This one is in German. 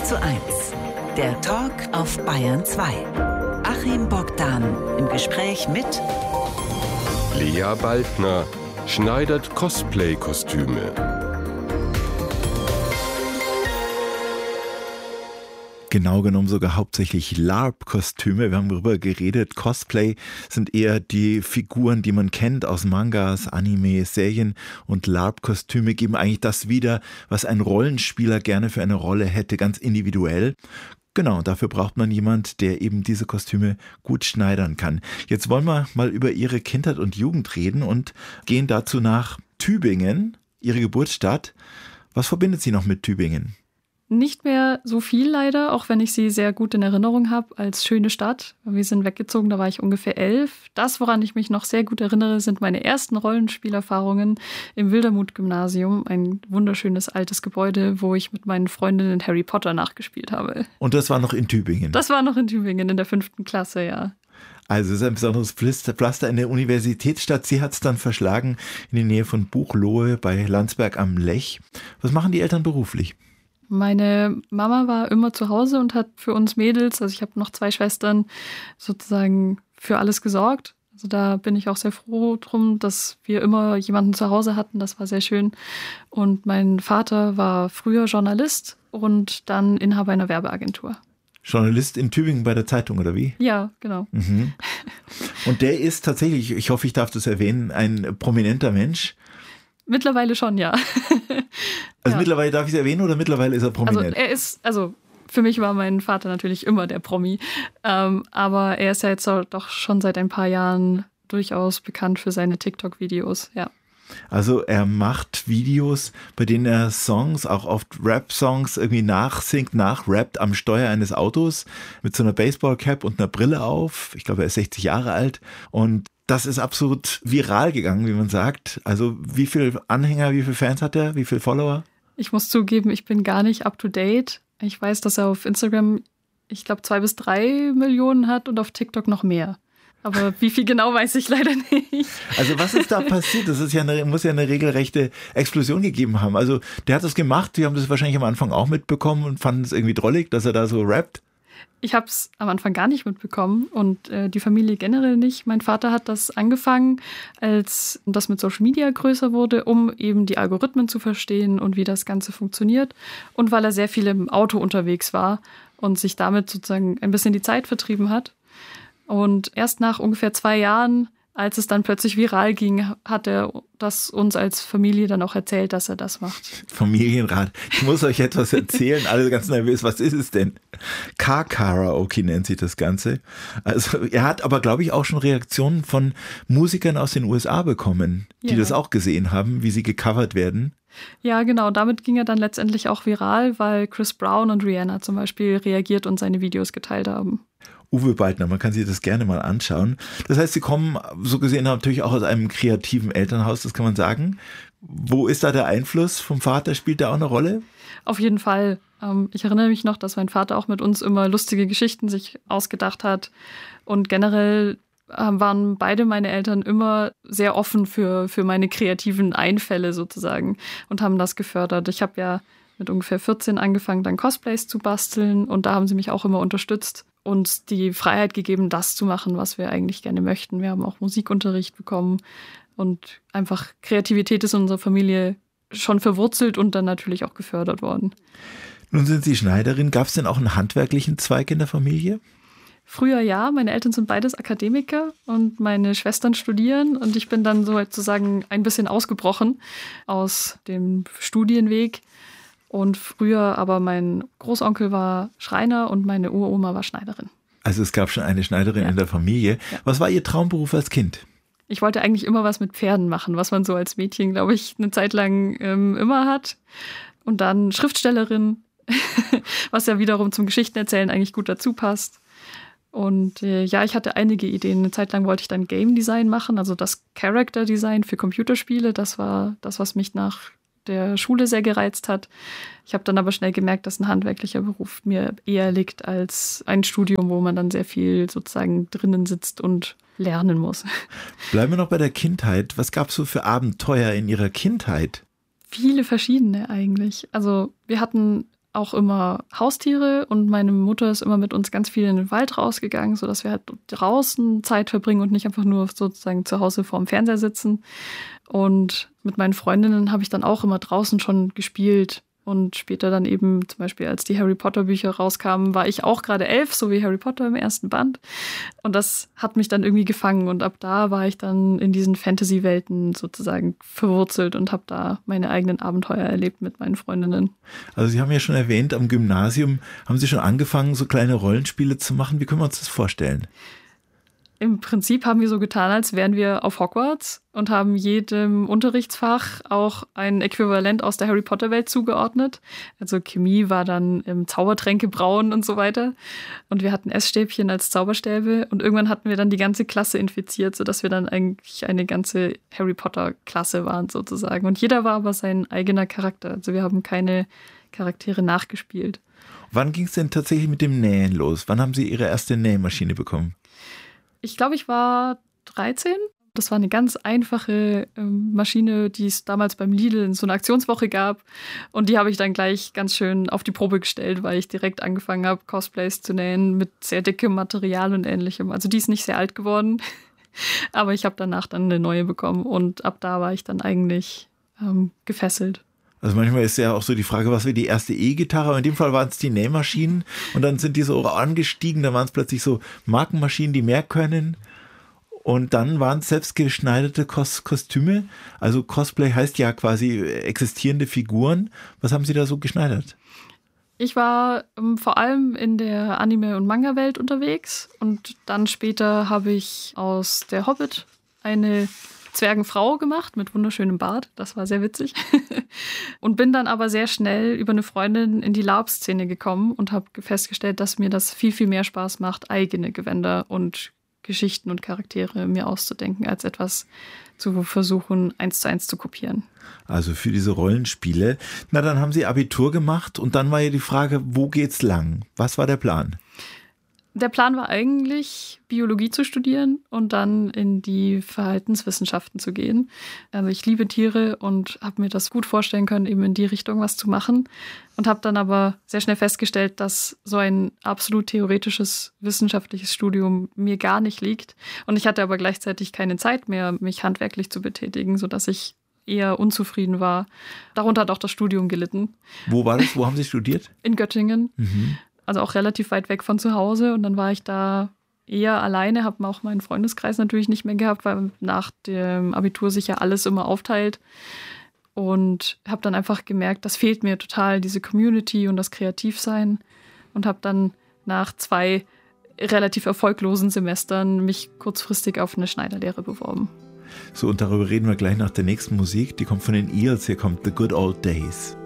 1:1, der Talk auf Bayern 2. Achim Bogdan im Gespräch mit Lea Baldner schneidert Cosplay-Kostüme. Genau genommen sogar hauptsächlich LARP-Kostüme. Wir haben darüber geredet. Cosplay sind eher die Figuren, die man kennt aus Mangas, Anime, Serien. Und LARP-Kostüme geben eigentlich das wieder, was ein Rollenspieler gerne für eine Rolle hätte, ganz individuell. Genau, dafür braucht man jemand, der eben diese Kostüme gut schneidern kann. Jetzt wollen wir mal über Ihre Kindheit und Jugend reden und gehen dazu nach Tübingen, Ihre Geburtsstadt. Was verbindet Sie noch mit Tübingen? Nicht mehr so viel leider, auch wenn ich sie sehr gut in Erinnerung habe als schöne Stadt. Wir sind weggezogen, da war ich ungefähr 11. Das, woran ich mich noch sehr gut erinnere, sind meine ersten Rollenspielerfahrungen im Wildermuth-Gymnasium. Ein wunderschönes altes Gebäude, wo ich mit meinen Freundinnen Harry Potter nachgespielt habe. Und das war noch in Tübingen? Das war noch in Tübingen, in der 5. Klasse, ja. Also es ist ein besonderes Pflaster in der Universitätsstadt. Sie hat es dann verschlagen in die Nähe von Buchloe bei Landsberg am Lech. Was machen die Eltern beruflich? Meine Mama war immer zu Hause und hat für uns Mädels, also ich habe noch 2 Schwestern, sozusagen für alles gesorgt. Also da bin ich auch sehr froh drum, dass wir immer jemanden zu Hause hatten. Das war sehr schön. Und mein Vater war früher Journalist und dann Inhaber einer Werbeagentur. Journalist in Tübingen bei der Zeitung, oder wie? Ja, genau. Mhm. Und der ist tatsächlich, ich hoffe, ich darf das erwähnen, ein prominenter Mensch. Mittlerweile schon, ja. Also ja. Mittlerweile darf ich es erwähnen oder mittlerweile ist er prominent? Also für mich war mein Vater natürlich immer der Promi. Aber er ist ja jetzt doch schon seit ein paar Jahren durchaus bekannt für seine TikTok-Videos, ja. Also er macht Videos, bei denen er Songs, auch oft Rap-Songs, irgendwie nachsingt, nachrappt am Steuer eines Autos mit so einer Baseballcap und einer Brille auf. Ich glaube, er ist 60 Jahre alt und das ist absolut viral gegangen, wie man sagt. Also wie viele Anhänger, wie viele Fans hat er, wie viele Follower? Ich muss zugeben, ich bin gar nicht up to date. Ich weiß, dass er auf Instagram, ich glaube, 2 bis 3 Millionen hat und auf TikTok noch mehr. Aber wie viel genau, weiß ich leider nicht. Also was ist da passiert? Das ist muss ja eine regelrechte Explosion gegeben haben. Also der hat das gemacht, die haben das wahrscheinlich am Anfang auch mitbekommen und fanden es irgendwie drollig, dass er da so rappt. Ich habe es am Anfang gar nicht mitbekommen und die Familie generell nicht. Mein Vater hat das angefangen, als das mit Social Media größer wurde, um eben die Algorithmen zu verstehen und wie das Ganze funktioniert. Und weil er sehr viel im Auto unterwegs war und sich damit sozusagen ein bisschen die Zeit vertrieben hat. Und erst nach ungefähr 2 Jahren, als es dann plötzlich viral ging, hat er das uns als Familie dann auch erzählt, dass er das macht. Familienrat. Ich muss euch etwas erzählen. Alle ganz nervös. Was ist es denn? Car-Karaoke nennt sich das Ganze. Also er hat aber, glaube ich, auch schon Reaktionen von Musikern aus den USA bekommen, die das auch gesehen haben, wie sie gecovert werden. Ja, genau. Damit ging er dann letztendlich auch viral, weil Chris Brown und Rihanna zum Beispiel reagiert und seine Videos geteilt haben. Uwe Baldner, man kann sich das gerne mal anschauen. Das heißt, Sie kommen so gesehen natürlich auch aus einem kreativen Elternhaus, das kann man sagen. Wo ist da der Einfluss vom Vater? Spielt der auch eine Rolle? Auf jeden Fall. Ich erinnere mich noch, dass mein Vater auch mit uns immer lustige Geschichten sich ausgedacht hat. Und generell waren beide meine Eltern immer sehr offen für meine kreativen Einfälle sozusagen und haben das gefördert. Ich habe ja mit ungefähr 14 angefangen, dann Cosplays zu basteln und da haben sie mich auch immer unterstützt. Uns die Freiheit gegeben, das zu machen, was wir eigentlich gerne möchten. Wir haben auch Musikunterricht bekommen und einfach Kreativität ist in unserer Familie schon verwurzelt und dann natürlich auch gefördert worden. Nun sind Sie Schneiderin. Gab es denn auch einen handwerklichen Zweig in der Familie? Früher ja, meine Eltern sind beides Akademiker und meine Schwestern studieren und ich bin dann sozusagen ein bisschen ausgebrochen aus dem Studienweg. Und früher aber mein Großonkel war Schreiner und meine Uroma war Schneiderin. Also es gab schon eine Schneiderin in der Familie. Ja. Was war Ihr Traumberuf als Kind? Ich wollte eigentlich immer was mit Pferden machen, was man so als Mädchen, glaube ich, eine Zeit lang immer hat. Und dann Schriftstellerin, was ja wiederum zum Geschichtenerzählen eigentlich gut dazu passt. Und ich hatte einige Ideen. Eine Zeit lang wollte ich dann Game Design machen, also das Character Design für Computerspiele. Das war das, was mich nach der Schule sehr gereizt hat. Ich habe dann aber schnell gemerkt, dass ein handwerklicher Beruf mir eher liegt als ein Studium, wo man dann sehr viel sozusagen drinnen sitzt und lernen muss. Bleiben wir noch bei der Kindheit. Was gab es so für Abenteuer in Ihrer Kindheit? Viele verschiedene eigentlich. Also wir hatten auch immer Haustiere und meine Mutter ist immer mit uns ganz viel in den Wald rausgegangen, sodass wir halt draußen Zeit verbringen und nicht einfach nur sozusagen zu Hause vorm Fernseher sitzen. Und mit meinen Freundinnen habe ich dann auch immer draußen schon gespielt. Und später dann eben, zum Beispiel als die Harry Potter Bücher rauskamen, war ich auch gerade 11, so wie Harry Potter im ersten Band. Und das hat mich dann irgendwie gefangen. Und ab da war ich dann in diesen Fantasy-Welten sozusagen verwurzelt und habe da meine eigenen Abenteuer erlebt mit meinen Freundinnen. Also Sie haben ja schon erwähnt, am Gymnasium haben Sie schon angefangen, so kleine Rollenspiele zu machen. Wie können wir uns das vorstellen? Im Prinzip haben wir so getan, als wären wir auf Hogwarts und haben jedem Unterrichtsfach auch ein Äquivalent aus der Harry Potter Welt zugeordnet. Also Chemie war dann im Zaubertränke brauen und so weiter. Und wir hatten Essstäbchen als Zauberstäbe und irgendwann hatten wir dann die ganze Klasse infiziert, sodass wir dann eigentlich eine ganze Harry Potter Klasse waren sozusagen. Und jeder war aber sein eigener Charakter. Also wir haben keine Charaktere nachgespielt. Wann ging es denn tatsächlich mit dem Nähen los? Wann haben Sie Ihre erste Nähmaschine bekommen? Ich glaube, ich war 13. Das war eine ganz einfache Maschine, die es damals beim Lidl in so einer Aktionswoche gab. Und die habe ich dann gleich ganz schön auf die Probe gestellt, weil ich direkt angefangen habe, Cosplays zu nähen mit sehr dickem Material und Ähnlichem. Also die ist nicht sehr alt geworden, aber ich habe danach dann eine neue bekommen. Und ab da war ich dann eigentlich gefesselt. Also manchmal ist ja auch so die Frage, was wäre die erste E-Gitarre? Aber in dem Fall waren es die Nähmaschinen und dann sind die so angestiegen, dann waren es plötzlich so Markenmaschinen, die mehr können und dann waren es selbstgeschneiderte Kostüme. Also Cosplay heißt ja quasi existierende Figuren. Was haben Sie da so geschneidert? Ich war vor allem in der Anime- und Manga-Welt unterwegs und dann später habe ich aus der Hobbit eine Zwergenfrau gemacht mit wunderschönem Bart. Das war sehr witzig. Und bin dann aber sehr schnell über eine Freundin in die LARP-Szene gekommen und habe festgestellt, dass mir das viel, viel mehr Spaß macht, eigene Gewänder und Geschichten und Charaktere mir auszudenken, als etwas zu versuchen, 1:1 zu kopieren. Also für diese Rollenspiele. Na, dann haben Sie Abitur gemacht und dann war ja die Frage, wo geht's lang? Was war der Plan? Der Plan war eigentlich, Biologie zu studieren und dann in die Verhaltenswissenschaften zu gehen. Also ich liebe Tiere und habe mir das gut vorstellen können, eben in die Richtung was zu machen. Und habe dann aber sehr schnell festgestellt, dass so ein absolut theoretisches wissenschaftliches Studium mir gar nicht liegt. Und ich hatte aber gleichzeitig keine Zeit mehr, mich handwerklich zu betätigen, sodass ich eher unzufrieden war. Darunter hat auch das Studium gelitten. Wo war das? Wo haben Sie studiert? In Göttingen. Also auch relativ weit weg von zu Hause. Und dann war ich da eher alleine, habe auch meinen Freundeskreis natürlich nicht mehr gehabt, weil nach dem Abitur sich ja alles immer aufteilt. Und habe dann einfach gemerkt, das fehlt mir total, diese Community und das Kreativsein. Und habe dann nach 2 relativ erfolglosen Semestern mich kurzfristig auf eine Schneiderlehre beworben. So, und darüber reden wir gleich nach der nächsten Musik. Die kommt von den Eels. Hier kommt The Good Old Days.